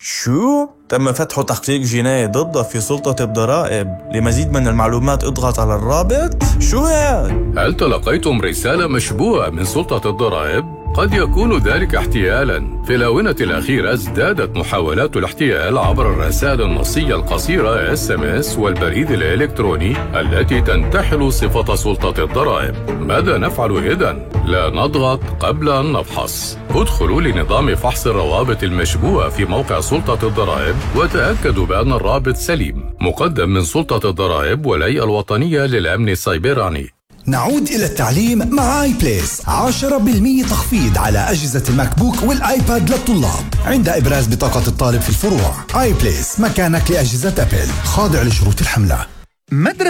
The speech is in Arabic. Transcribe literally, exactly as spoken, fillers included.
شو؟ تم فتح تحقيق جنائي ضده في سلطة الضرائب. لمزيد من المعلومات اضغط على الرابط. شو هاد؟ هل تلقيتم رسالة مشبوهة من سلطة الضرائب؟ قد يكون ذلك احتيالاً. في الآونة الأخيرة ازدادت محاولات الاحتيال عبر الرسائل النصية القصيرة إس إم إس والبريد الإلكتروني التي تنتحل صفة سلطة الضرائب. ماذا نفعل إذن؟ لا نضغط قبل أن نفحص. ادخلوا لنظام فحص الروابط المشبوهة في موقع سلطة الضرائب وتأكدوا بأن الرابط سليم. مقدم من سلطة الضرائب والهيئة الوطنية للأمن السيبراني. نعود إلى التعليم مع آي بليس. عشرة بالمئة تخفيض على أجهزة الماك بوك والآيباد للطلاب عند إبراز بطاقة الطالب في الفروع. آي بليس، مكانك لأجهزة أبل، خاضع لشروط الحملة.